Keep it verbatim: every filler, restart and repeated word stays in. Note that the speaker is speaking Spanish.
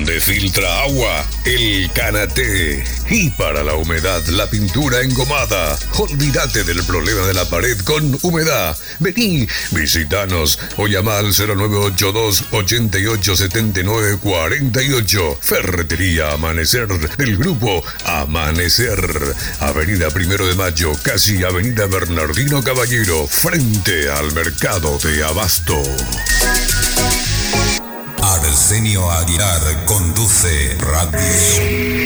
donde filtra agua, el Canaté. Y para la humedad, la pintura engomada. Olvídate del problema de la pared con humedad. Vení, visítanos o llama al cero nueve ocho dos, ocho ocho siete nueve cuatro ocho. Ferretería Amanecer del grupo Amanecer. Avenida Primero de Mayo, casi Avenida Bernardino Caballero, frente al mercado de Abasto. Arsenio Aguilar conduce Radio.